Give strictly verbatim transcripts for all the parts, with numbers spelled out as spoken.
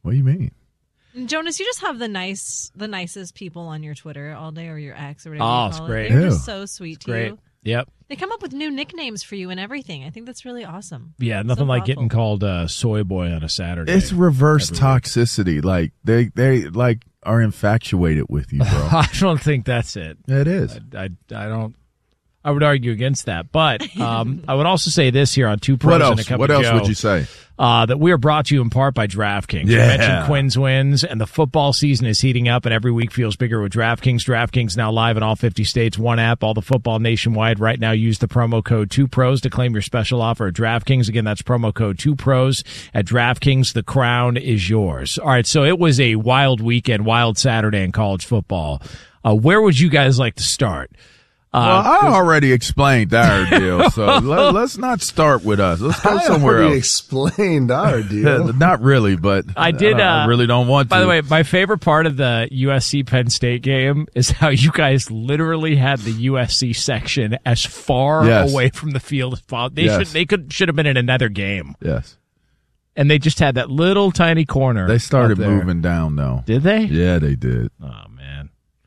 What do you mean? Jonas, you just have the nice, the nicest people on your Twitter all day, or your ex, or whatever oh, you it's call great. it. They're Ew. just so sweet It's to great. you. Yep. They come up with new nicknames for you and everything. I think that's really awesome. Yeah, nothing So like thoughtful. getting called uh, soy boy on a Saturday. It's reverse Every week. toxicity. Like they, they like are infatuated with you, bro. I don't think that's it. It is. I, I, I don't. I would argue against that, but um, I would also say this here on Two Pros What and a else? Cup What of else Joe, would you say? Uh, that we are brought to you in part by DraftKings. You Yeah. mentioned Quinn's wins, and the football season is heating up, and every week feels bigger with DraftKings. DraftKings now live in all fifty states, one app, all the football nationwide. Right now, use the promo code two pros to claim your special offer at DraftKings. Again, that's promo code two pros at DraftKings. The crown is yours. All right, so it was a wild weekend, wild Saturday in college football. Uh, where would you guys like to start? Well, Uh, I already explained our deal, so let, let's not start with us. Let's go I somewhere already else. explained our deal. Not really, but I did. I, Uh, I really don't want to. By the way, my favorite part of the U S C Penn State game is how you guys literally had the U S C section as far Yes. away from the field as possible. They Yes. should they could should have been in another game, yes, and they just had that little tiny corner. they started up there. moving down though. Did they? Yeah, they did. Oh man.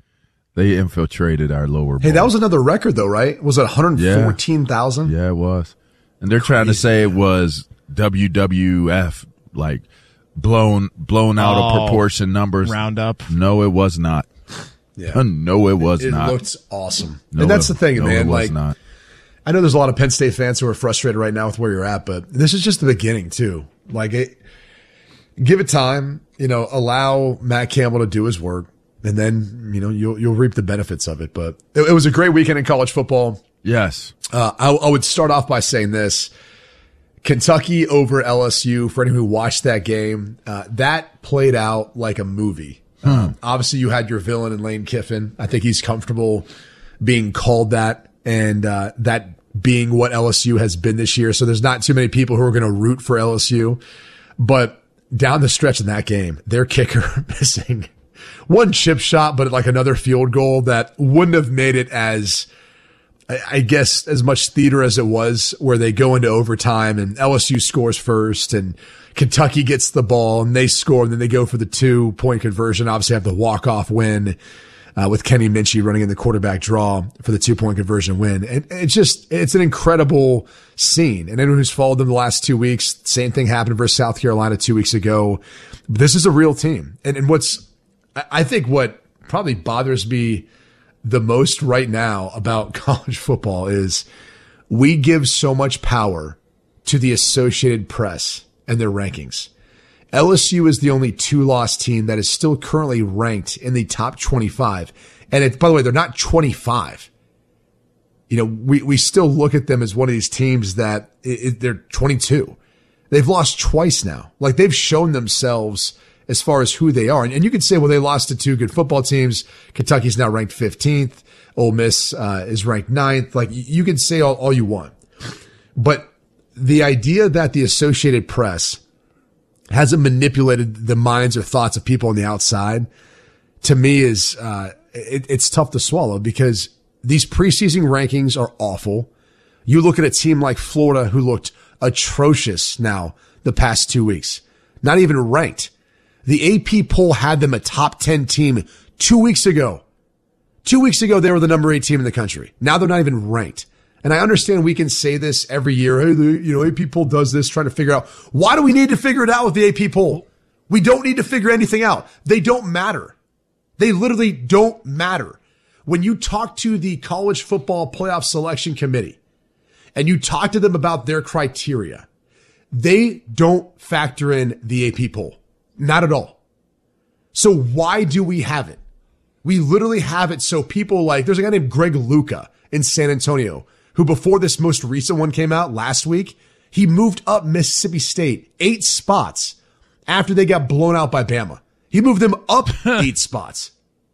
They infiltrated our lower. Hey, bowl. that was another record, though, right? Was it one hundred fourteen thousand? Yeah, it was. And they're trying to say it was W W F, like blown blown out Oh, of proportion numbers. Roundup. No, it was not. Yeah. No, it was It not. looked awesome. No, and that's it- the thing, no, man. It was Like, not. I know there's a lot of Penn State fans who are frustrated right now with where you're at, but this is just the beginning, too. Like, it, give it time, you know, allow Matt Campbell to do his work, and then, you know, you'll, you'll reap the benefits of it. But it, it was a great weekend in college football. Yes. Uh, I, I would start off by saying this. Kentucky over L S U, for anyone who watched that game, uh, that played out like a movie. Um, obviously, you had your villain in Lane Kiffin. I think he's comfortable being called that, and uh, that being what L S U has been this year. So there's not too many people who are going to root for L S U. But down the stretch in that game, their kicker missing one chip shot, but like another field goal that wouldn't have made it as, I guess, as much theater as it was, where they go into overtime and L S U scores first and Kentucky gets the ball and they score, and then they go for the two point conversion. Obviously have the walk off win, uh, with Kenny Minchie running in the quarterback draw for the two point conversion win. And it's just, it's an incredible scene. And anyone who's followed them the last two weeks, same thing happened versus South Carolina two weeks ago. This is a real team. And, and what's, I think what probably bothers me the most right now about college football is we give so much power to the Associated Press and their rankings. L S U is the only two-loss team that is still currently ranked in the top twenty-five. And it, by the way, they're not twenty-five. You know, we, we still look at them as one of these teams that it, it, they're twenty-two. They've lost twice now. Like, they've shown themselves as far as who they are. And, and you could say, well, they lost to two good football teams. Kentucky's now ranked fifteenth. Ole Miss uh, is ranked ninth. Like, you can say all, all you want. But the idea that the Associated Press hasn't manipulated the minds or thoughts of people on the outside, to me is, uh, it, it's tough to swallow, because these preseason rankings are awful. You look at a team like Florida, who looked atrocious now the past two weeks, not even ranked. The A P poll had them a top ten team two weeks ago. Two weeks ago, they were the number eight team in the country. Now they're not even ranked. And I understand we can say this every year. Hey, the, you know, A P poll does this, trying to figure out, why do we need to figure it out with the A P poll? We don't need to figure anything out. They don't matter. They literally don't matter. When you talk to the College Football Playoff Selection Committee and you talk to them about their criteria, they don't factor in the A P poll. Not at all. So why do we have it? We literally have it so people like, there's a guy named Greg Luca in San Antonio, who before this most recent one came out last week, he moved up Mississippi State eight spots after they got blown out by Bama. He moved them up eight spots.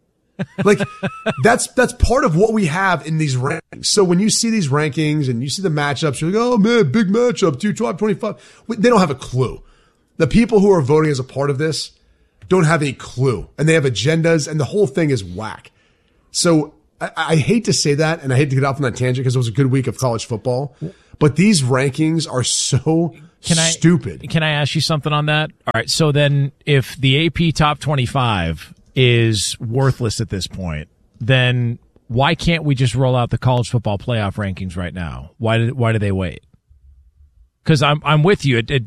Like, that's, that's part of what we have in these rankings. So when you see these rankings and you see the matchups, you're like, oh man, big matchup, two twelve twenty-five. They don't have a clue. The people who are voting as a part of this don't have a clue, and they have agendas, and the whole thing is whack. So I, I hate to say that, and I hate to get off on that tangent because it was a good week of college football. But these rankings are so can I, stupid. Can I ask you something on that? All right. So then if the A P top twenty-five is worthless at this point, then why can't we just roll out the college football playoff rankings right now? Why did, why do they wait? Because I'm I'm with you. It, it